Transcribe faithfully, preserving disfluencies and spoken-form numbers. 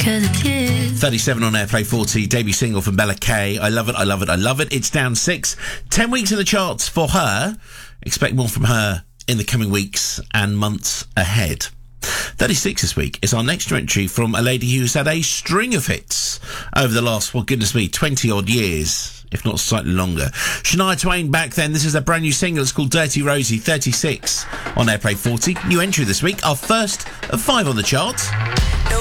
thirty-seven on Airplay forty, debut single from Bella Kay. I love it, I love it, I love it. It's down six. Ten weeks in the charts for her. Expect more from her in the coming weeks and months ahead. thirty-six this week is our next entry from a lady who's had a string of hits over the last, well, goodness me, twenty-odd years, if not slightly longer. Shania Twain back then. This is a brand new single. It's called Dirty Rosie, thirty-six on Airplay forty. New entry this week, our first of five on the charts.